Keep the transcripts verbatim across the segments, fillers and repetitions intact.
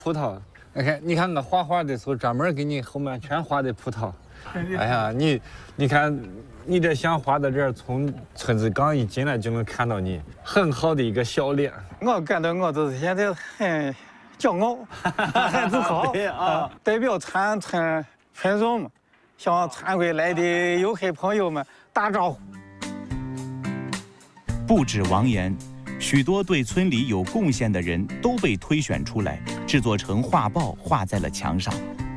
葡萄，你看，你看我画画的时候，专门给你后面全画的葡萄。哎呀，你，你看，你这想画到这儿，从村子刚一进来就能看到你很好的一个笑脸。 我感到我就是现在很骄傲，很自豪啊！代表全村群众们，向村委来的游客朋友们打招呼。 不止王岩，许多对村里有贡献的人都被推选出来，制作成画报，画在了墙上。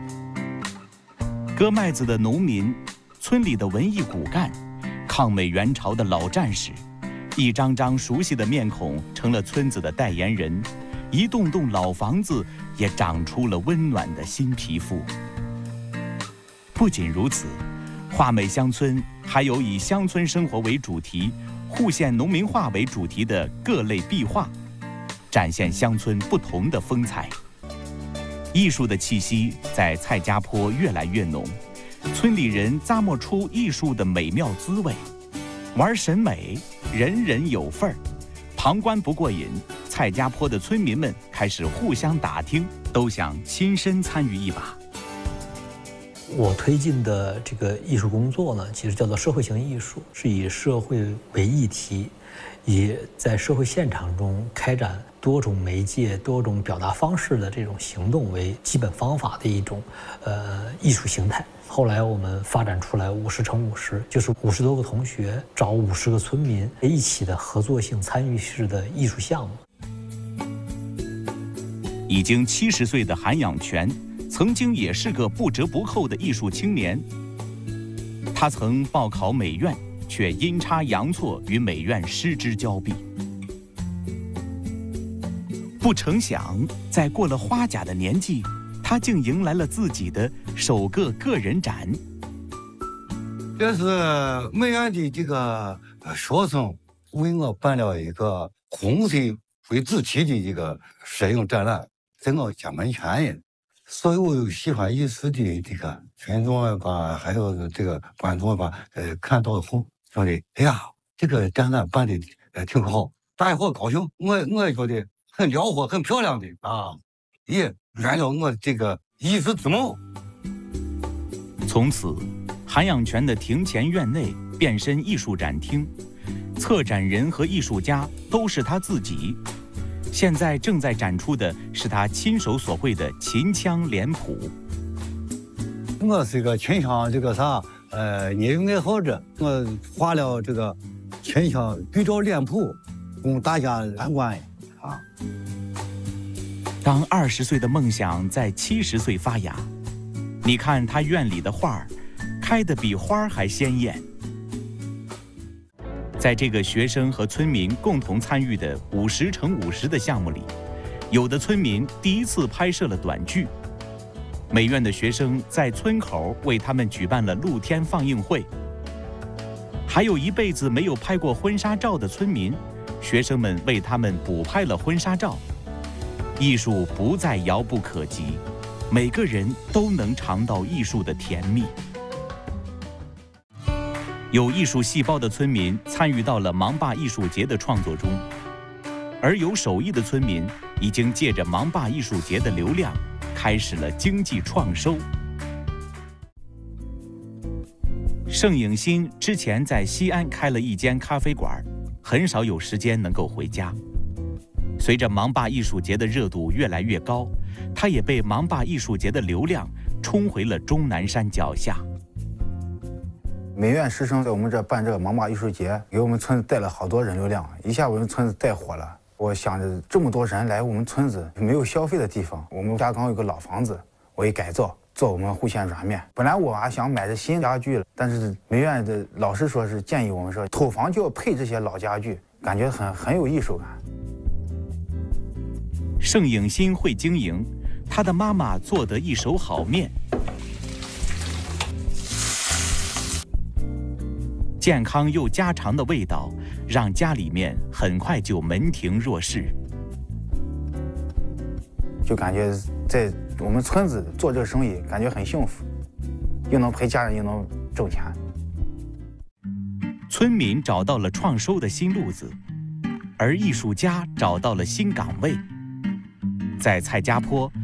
割麦子的农民，村里的文艺骨干，抗美援朝的老战士，一张张熟悉的面孔成了村子的代言人，一栋栋老房子也长出了温暖的新皮肤。不仅如此，画美乡村还有以乡村生活为主题、户县农民画为主题的各类壁画，展现乡村不同的风采。艺术的气息在蔡家坡越来越浓，村里人咂摸出艺术的美妙滋味。玩审美，人人有份儿。旁观不过瘾，蔡家坡的村民们开始互相打听，都想亲身参与一把。 我推进的这个艺术工作呢，其实叫做社会型艺术，是以社会为议题，以在社会现场中开展多种媒介、多种表达方式的这种行动为基本方法的一种呃艺术形态。后来我们发展出来五十乘五十，就是五十多个同学找五十个村民一起的合作性参与式的艺术项目。 已经七十岁的韩养泉，曾经也是个不折不扣的艺术青年。他曾报考美院，却阴差阳错与美院失之交臂。不成想，在过了花甲的年纪，他竟迎来了自己的首个个人展。 这是美院的这个学生为我办了一个红色为主题的一个摄影展览，在我家门前人。所有喜欢艺术的这个群众吧，还有这个观众吧，呃，看到后说的，哎呀，这个展览办的呃挺好，大家伙高兴，我我也觉得很辽阔、很漂亮的啊，也圆了我这个艺术之梦。 从此，韩养泉的庭前院内变身艺术展厅，策展人和艺术家都是他自己。现在正在展出的是他亲手所绘的秦腔脸谱。 我是一个秦腔这个啥呃业余爱好者，我画了这个秦腔对照脸谱，供大家参观啊。 当二十岁的梦想在七十岁发芽，你看他院里的花儿，开得比花儿还鲜艳。在这个学生和村民共同参与的五十乘五十的项目里，有的村民第一次拍摄了短剧，美院的学生在村口为他们举办了露天放映会，还有一辈子没有拍过婚纱照的村民，学生们为他们补拍了婚纱照。艺术不再遥不可及，每个人都能尝到艺术的甜蜜。有艺术细胞的村民参与到了芒坝艺术节的创作中，而有手艺的村民已经借着芒坝艺术节的流量，开始了经济创收。盛影新之前在西安开了一间咖啡馆，很少有时间能够回家。随着芒坝艺术节的热度越来越高，他也被芒坝艺术节的流量冲回了终南山脚下。 美院师生在我们这办这个芒坝艺术节，给我们村子带了好多人流量，一下我们村子带火了。我想着这么多人来我们村子，没有消费的地方，我们家刚有个老房子，我一改造做我们户县软面。本来我还想买这新家具了，但是美院的老师说是建议我们说头房就要配这些老家具，感觉很很有艺术感。 盛影新会经营，他的妈妈做得一手好面。健康又家常的味道，让家里面很快就门庭若市。 就感觉在我们村子做这个生意，感觉很幸福，又能陪家人，又能挣钱。 村民找到了创收的新路子，而艺术家找到了新岗位。在蔡家坡，